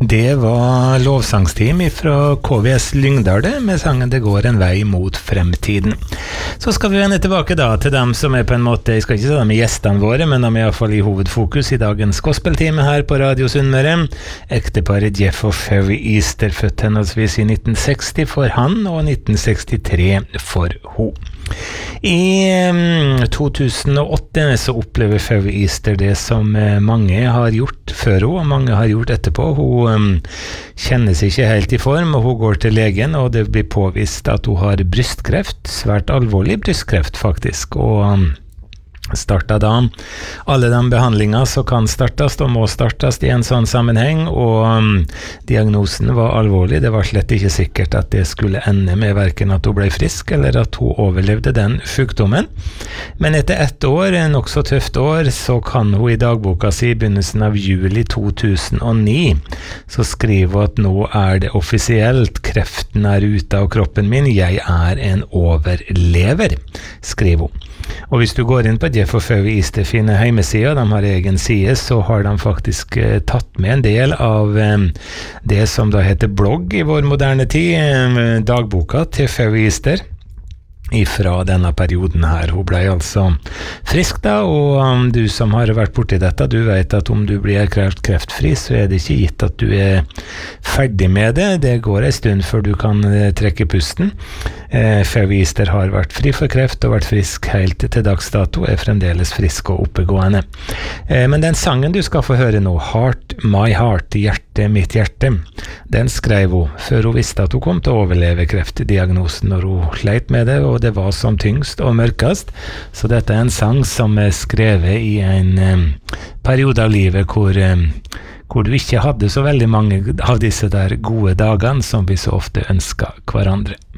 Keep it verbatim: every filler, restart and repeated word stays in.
Det var lovsangsteam fra K V S Lyngdal med sangen «Det går en vei mot fremtiden». Så skal vi vende tilbake da til dem som er på en måte, jeg skal ikke si dem er gjestene våre, men de er i hvert fall i hovedfokus i dagens gospeltime her på Radio Sunnmøre. Ekteparet Jeff og Ferry Easter, født henholdsvis i nitten seksti for han og nitten sekstitre for ho. I um, to tusen og åtte så opplever Ferry Easter det som uh, mange har gjort før hun, og mange har gjort etterpå. Hun um, kjenner seg ikke helt i form, og hun går til legen, og det blir påvist at hun har brystkreft, svært alvorlig brystkreft faktisk, og um, starta da alle de behandlinger som kan startes og må startes i en sånn sammenheng, og um, diagnosen var alvorlig. Det var slett ikke sikkert at det skulle ende med hverken at hun ble frisk eller at hun overlevde den sykdommen. Men etter ett år, en nok så tøft år, så kan hun i dagboka si i begynnelsen av juli to tusen og ni, så skriver hun at nå er det offisielt, kreften er ute av kroppen min, jeg er en overlever, skriver hun. Og hvis du går inn på Jeff og Ferry Easter fine heimesida, de har egen side, så har de faktisk eh, tatt med en del av eh, det som da heter blogg i vår moderne tid, eh, dagboka til Ferry Easter ifra denne perioden her. Hun ble altså frisk da, og um, du som har vært borti dette, du vet at om du blir erklært kreftfri, så er det ikke gitt at du er ferdig med det. Det går en stund før du kan uh, trekke pusten. Eh, Ferry Easter har vært fri for kreft og vært frisk helt til dagsdato, er fremdeles frisk og oppegående. Eh, men den sangen du skal få høre nå, Heart, My Heart, hjerte, mitt hjerte, den skrev hun før hun visste at hun kom til å overleve kreftdiagnosen når hun sleit med det, og det var som tyngst og mørkest. Så dette er en sang som er skrevet i en um, periode av livet hvor, um, hvor du ikke hadde så veldig mange av disse der gode dagene som vi så ofte ønsket hverandre.